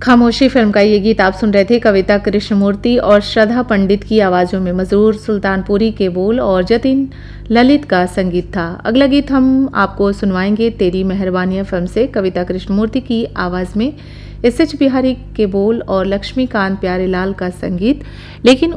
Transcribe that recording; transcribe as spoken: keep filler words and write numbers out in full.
खामोशी फिल्म का ये गीत आप सुन रहे थे। कविता कृष्णमूर्ति और श्रद्धा पंडित की आवाज़ों में मजरूर सुल्तानपुरी के बोल और जतिन ललित का संगीत था। अगला गीत हम आपको सुनवाएंगे तेरी मेहरबानियां फिल्म से, कविता कृष्णमूर्ति की आवाज़ में एस एच बिहारी के बोल और लक्ष्मीकांत प्यारेलाल का संगीत। लेकिन